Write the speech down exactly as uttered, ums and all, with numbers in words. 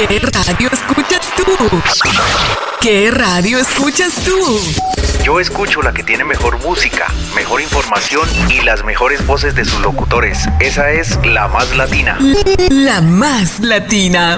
¿Qué radio escuchas tú? ¿Qué radio escuchas tú? Yo escucho la que tiene mejor música, mejor información y las mejores voces de sus locutores. Esa es La Más Latina. La Más Latina.